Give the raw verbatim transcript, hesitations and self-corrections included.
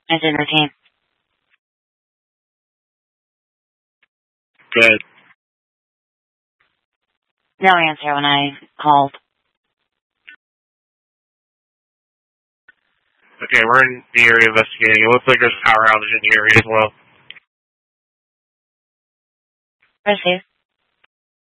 I did routine. Good. No answer when I called. Okay, we're in the area investigating. It looks like there's a power outage in the area as well. Receive.